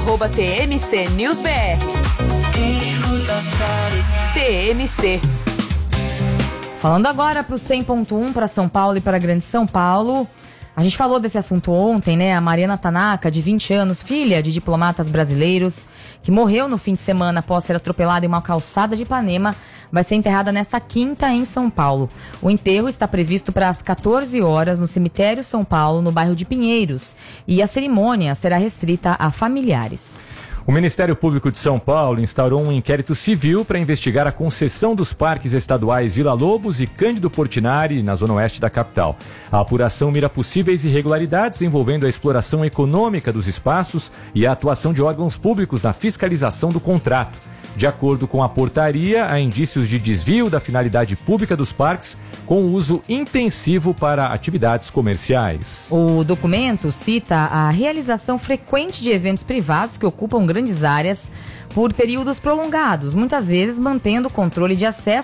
@TMCNewsBR. TMC. Falando agora para o 100.1, para São Paulo e para a Grande São Paulo. A gente falou desse assunto ontem, né? A Mariana Tanaka, de 20 anos, filha de diplomatas brasileiros, que morreu no fim de semana após ser atropelada em uma calçada de Ipanema, vai ser enterrada nesta quinta em São Paulo. O enterro está previsto para as 14 horas no cemitério São Paulo, no bairro de Pinheiros, e a cerimônia será restrita a familiares. O Ministério Público de São Paulo instaurou um inquérito civil para investigar a concessão dos parques estaduais Vila Lobos e Cândido Portinari, na zona oeste da capital. A apuração mira possíveis irregularidades envolvendo a exploração econômica dos espaços e a atuação de órgãos públicos na fiscalização do contrato. De acordo com a portaria, há indícios de desvio da finalidade pública dos parques com uso intensivo para atividades comerciais. O documento cita a realização frequente de eventos privados que ocupam grandes áreas por períodos prolongados, muitas vezes mantendo o controle de acesso